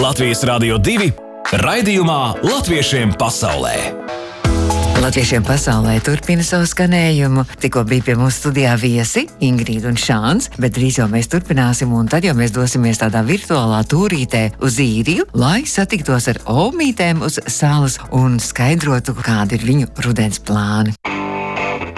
Latvijas Radio 2 raidījumā Latviešiem pasaulē. Latviešiem pasaulē turpina savu skanējumu. Tikko bija pie mūsu studijā viesi Ingrīda un Šāns, bet drīz jau mēs turpināsim, un tad jau mēs dosimies tādā virtuālā tūrītē uz Īriju, lai satiktos ar omītēm uz salas un skaidrotu, kādi ir viņu rudens plāni.